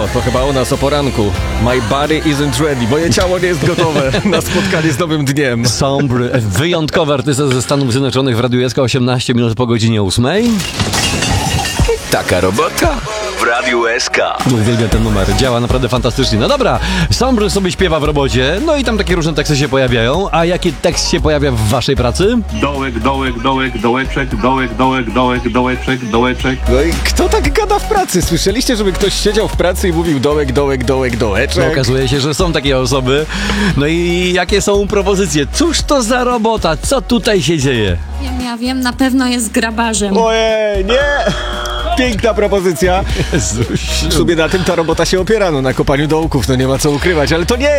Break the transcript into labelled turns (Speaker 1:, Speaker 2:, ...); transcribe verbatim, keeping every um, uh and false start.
Speaker 1: to chyba o nas o poranku. My body isn't ready. Moje ciało nie jest gotowe na spotkanie z nowym dniem.
Speaker 2: Sombry, wyjątkowy artysta ze Stanów Zjednoczonych w Radiu S K, osiemnaście minut po godzinie ósmej.
Speaker 3: Taka robota w Radiu S K.
Speaker 2: Uwielbiam ten numer, działa naprawdę fantastycznie. No dobra, Sombry sobie śpiewa w robocie, no i tam takie różne teksty się pojawiają. A jaki tekst się pojawia w waszej pracy?
Speaker 4: Dołek, dołek, dołek, dołeczek, dołek, dołek, dołek, dołeczek, dołeczek.
Speaker 1: No i kto tak gada w pracy? Słyszeliście, żeby ktoś siedział w pracy i mówił dołek, dołek, dołek, dołeczek?
Speaker 2: No, okazuje się, że są takie osoby. No i jakie są propozycje? Cóż to za robota? Co tutaj się dzieje?
Speaker 5: Wiem, ja wiem, na pewno jest grabarzem.
Speaker 1: Ojej, nie! Piękna propozycja.
Speaker 2: Jezus.
Speaker 1: W sumie na tym ta robota się opiera, no na kopaniu dołków, no nie ma co ukrywać, ale to nie